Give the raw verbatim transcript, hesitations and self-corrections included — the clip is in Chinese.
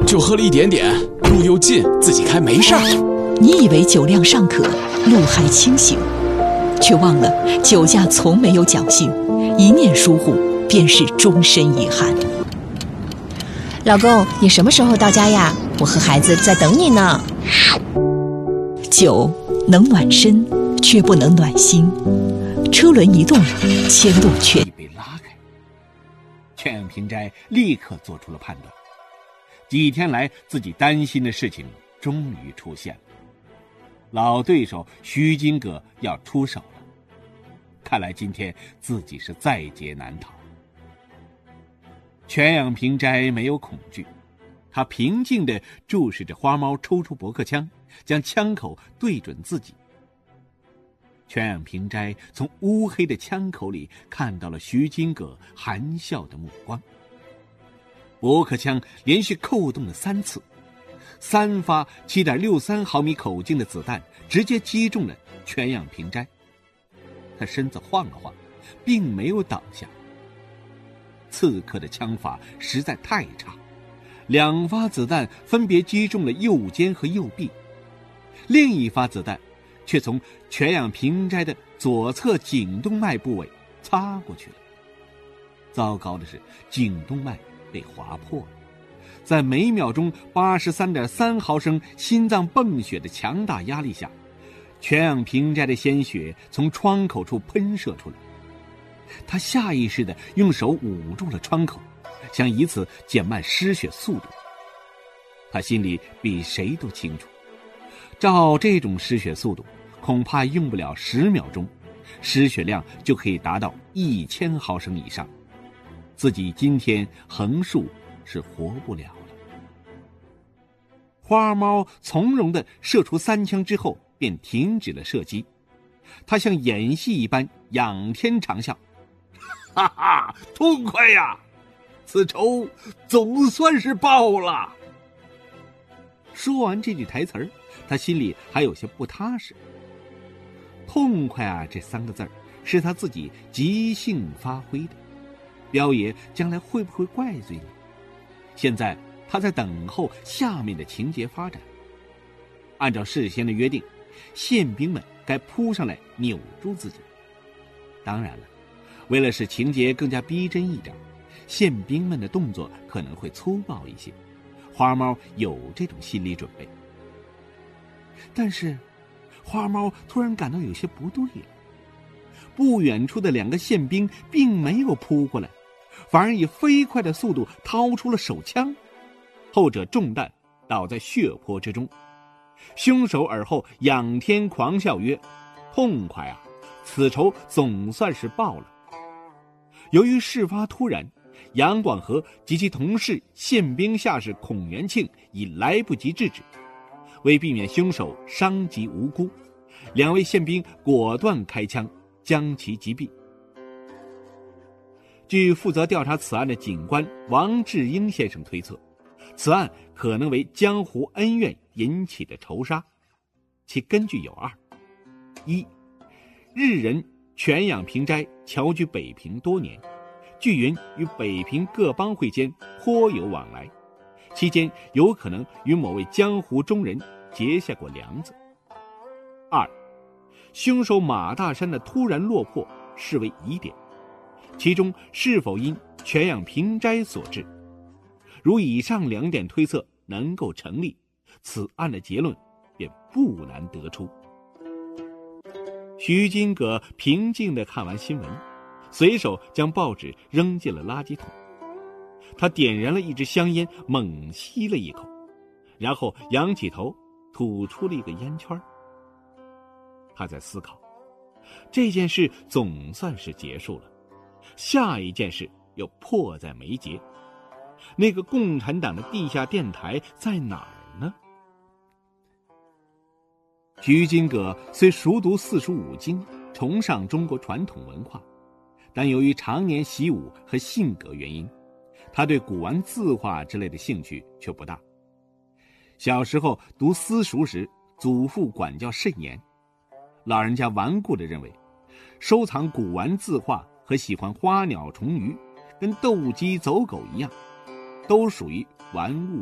就喝了一点点，路又近，自己开没事儿。 你以为酒量尚可，路还清醒，却忘了酒驾从没有侥幸，一念疏忽便是终身遗憾。 老公，你什么时候到家呀？我和孩子在等你呢。 酒能暖身，却不能暖心。车轮一动，牵动全。 被拉开，全阳平斋立刻做出了判断。几天来自己担心的事情终于出现了，老对手徐金阁要出手了，看来今天自己是在劫难逃。全阳平斋没有恐惧，他平静地注视着花猫抽出驳壳枪，将枪口对准自己。全阳平斋从乌黑的枪口里看到了徐金阁含笑的目光。驳壳枪连续扣动了三次，三发 七点六三 毫米口径的子弹直接击中了全阳平斋。他身子晃了晃，并没有倒下。刺客的枪法实在太差，两发子弹分别击中了右肩和右臂，另一发子弹却从全阳平斋的左侧颈动脉部位擦过去了。糟糕的是，颈动脉被划破了，在每秒钟 八十三点三 毫升心脏泵血的强大压力下，全阳平斋的鲜血从窗口处喷射出来。他下意识地用手捂住了窗口，想以此减慢失血速度。他心里比谁都清楚，照这种失血速度，恐怕用不了十秒钟，失血量就可以达到一千毫升以上。自己今天横竖是活不了了。花猫从容地射出三枪之后，便停止了射击。他像演戏一般仰天长啸：“哈哈，痛快呀！此仇总算是报了。”说完这句台词儿，他心里还有些不踏实。痛快啊这三个字儿是他自己即兴发挥的，彪爷将来会不会怪罪呢？现在他在等候下面的情节发展。按照事先的约定，宪兵们该扑上来扭住自己。当然了，为了使情节更加逼真一点，宪兵们的动作可能会粗暴一些，花猫有这种心理准备。但是花猫突然感到有些不对了，不远处的两个宪兵并没有扑过来，反而以飞快的速度掏出了手枪，后者中弹倒在血泊之中。凶手耳后仰天狂笑曰：“痛快啊！此仇总算是报了。”由于事发突然，杨广和及其同事宪兵下士孔元庆已来不及制止。为避免凶手伤及无辜，两位宪兵果断开枪将其击毙。据负责调查此案的警官王志英先生推测，此案可能为江湖恩怨引起的仇杀，其根据有二：一，日人全养平斋侨居北平多年，据云与北平各帮会间颇有往来，期间有可能与某位江湖中人结下过梁子。二，凶手马大山的突然落魄视为疑点，其中是否因全养平斋所致？如以上两点推测能够成立，此案的结论便不难得出。徐金阁平静地看完新闻，随手将报纸扔进了垃圾桶。他点燃了一支香烟，猛吸了一口，然后仰起头吐出了一个烟圈。他在思考，这件事总算是结束了，下一件事又迫在眉睫。那个共产党的地下电台在哪儿呢？徐金阁虽熟读四书五经，崇尚中国传统文化，但由于常年习武和性格原因，他对古玩字画之类的兴趣却不大。小时候读私塾时，祖父管教甚严，老人家顽固地认为，收藏古玩字画和喜欢花鸟虫鱼，跟斗鸡走狗一样，都属于玩物